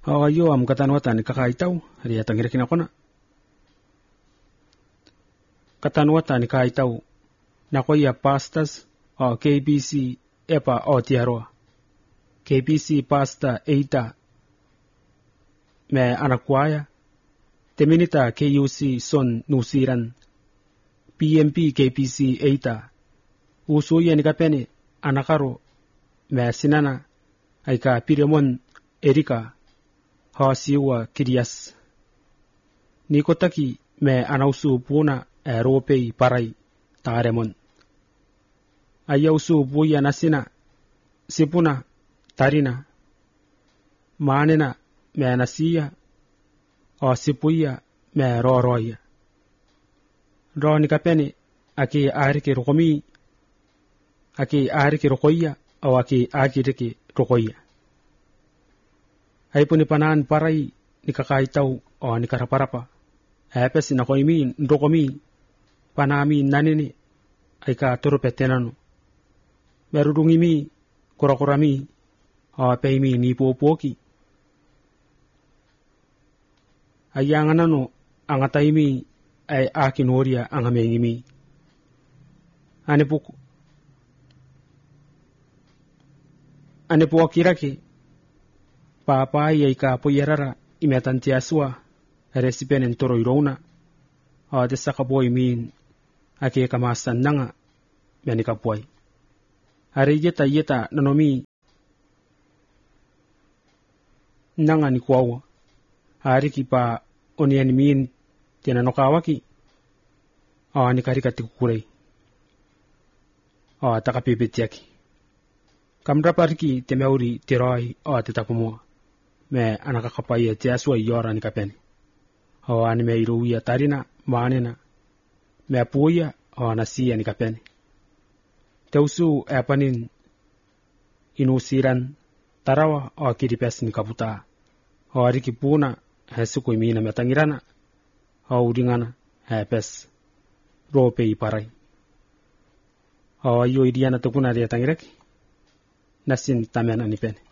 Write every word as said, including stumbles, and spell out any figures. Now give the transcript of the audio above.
Ayo am katanwatan kakaitaw, hadi atangir kinakona. Katanwatan kaitaw, nakoya pastas o K B C epa o tiaroa. K B C pasta eita me anakwaya, teminita K U C son nusiran, P M P K P C eita, usuya nikapene anakaro me sinana aika Piremon Erika hasiwa kirias. Nikotaki me anausu puna Europei parai taremon. Ayausu buya nasina sipuna tarina manena me nasiya o sipuya me roroya. Ro nikapene aki arike rokomi aki arike rokoya o aki akirike rokoya. Ay puni panan parai nikakaitaw o nikaraparapa. Hepes nakoimi ndokomi panami nanini ay ka turupetenano. Merudungimi kurakurami o peimi ni popoki. Ayanganano angataimi ay akinoria angamengimi. Anepuku anepu akiraki papa ay ka poyerara imetantiaswa resipenen toro irona o desakaboy min ake kamasan nanga menikapoy. Hari yeta yeta nanomi nanga ni kwawa. Hari kipa onian min tinanokawaki o nikarika tikukurei o takapipitiaki. Kamrapariki temeuri tiroi o titakumua me anakakapaya tiaswa yora nikapene. O anime iruia tarina manena me apuia o nasia nikapene. Teusu epanin inusiran tarawa o kiripes nikaputa. O ariki puna hesuko imina metangirana o udingana hepes rope iparai. O ayo idiana tukuna dia tangiraki nasin tamen anipene.